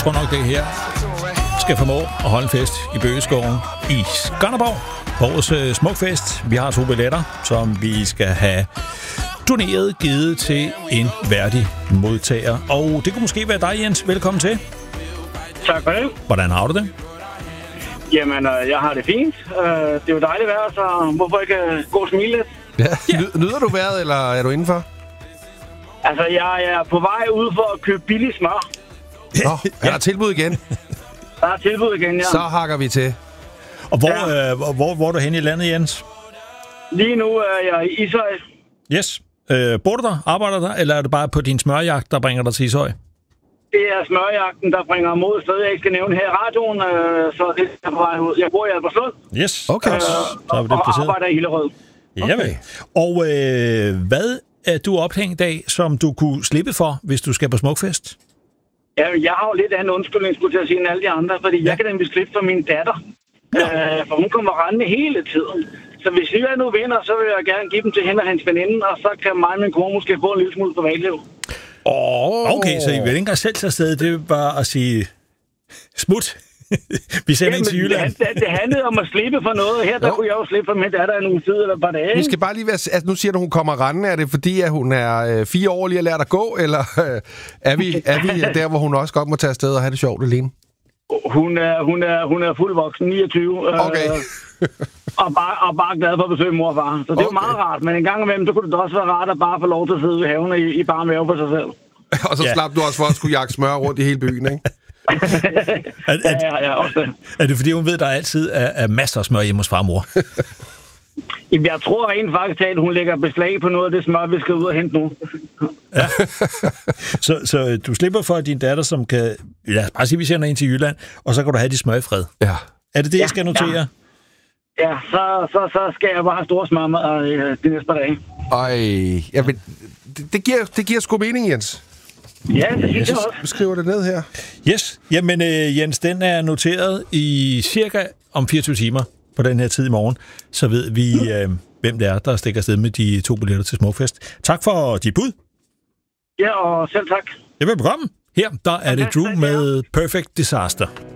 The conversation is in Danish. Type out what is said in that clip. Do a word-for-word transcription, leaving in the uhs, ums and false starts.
tror nok, det her skal formå at holde en fest i Bøgeskoven i Skanderborg. Vores øh, smukfest. Vi har to billetter, som vi skal have doneret, givet til en værdig modtager. Og det kunne måske være dig, Jens. Velkommen til. Tak for det. Hvordan har du det? Jamen, øh, jeg har det fint. Øh, det er jo dejligt vejr, så hvorfor ikke øh, gå og smile lidt? Ja. Ja. Nyder du vejret, eller er du indenfor? Altså, jeg er på vej ud for at købe billig smør. Nå, er der tilbud igen? Der er tilbud igen, ja. Så hakker vi til. Og hvor, ja. øh, hvor, hvor er du henne i landet, Jens? Lige nu er jeg i Ishøj. Yes. Øh, bor du der? Arbejder der? Eller er det bare på din smørjagt, der bringer dig til Ishøj? Det er smørjagten, der bringer mod sted, jeg ikke skal nævne her i radioen, øh, så det er på vej ud. Jeg bor i Albertslund. Yes. Okay. Øh, Så er vi det og placeret. arbejder i Hillerød. Okay. Jamen. Og øh, hvad er du ophængt af, som du kunne slippe for, hvis du skal på smukfest? Ja, jeg har jo lidt anden undskyldning, skulle til at sige, end alle de andre, fordi ja. jeg kan nemlig slippe for min datter. Ja. Øh, for hun kommer rendende hele tiden. Så hvis I nu vinder, så vil jeg gerne give dem til hende og hans veninde, og så kan mig og min kone måske få en lille smule privatliv. Oh. Okay, så I vil ikke engang selv tage afsted. Det er bare at sige smut. Vi sender Jamen, ind til Jylland. Det, det handlede om at slippe for noget. Her der jo. kunne jeg jo slippe for min datter en uge tid eller et par dage. Vi skal bare lige være... Altså, nu siger du, hun kommer rendende. Er det fordi, at hun er øh, fire år lige at lære at gå, eller øh, er, vi, er vi der, hvor hun også godt må tage afsted og have det sjovt alene? Hun er, hun er, hun er fuldvoksen, niogtyve. Okay. Øh, og, bare, og bare glad for at besøge mor og far. Så det er okay. jo meget rart. Men en gang imellem, så kunne det da også være rart at bare få lov til at sidde ved haven i, i bare mave for sig selv. Og så Ja. slap du også for at skulle jagte smør rundt i hele byen, ikke? Er, Ja, er, ja, ja, også det. er det fordi, hun ved, at der altid er, er masser af smør hjemme hos far og mor? Jamen, jeg tror rent faktisk, at hun lægger beslag på noget af det smør, vi skal ud og hente nu. Ja. så, så du slipper for din datter, som kan... Ja, bare sige, vi sender ind til Jylland, og så kan du have de smør i fred. Ja. Er det det, Ja, jeg skal notere? Ja, så, så, så skal jeg bare have store smørmad øh, de næste par dage. Ej, ja, men det, det, giver, det giver sgu mening, Jens. Ja, det synes jeg også. Vi skriver det ned her. Yes. Jamen, øh, Jens, den er noteret i cirka om fireogtyve timer på den her tid i morgen. Så ved vi, øh, hvem det er, der stikker afsted med de to billetter til smukfest. Tak for dit bud. Ja, og selv tak. Jeg vil bekomme. Her, der er det Drew med Perfect Disaster.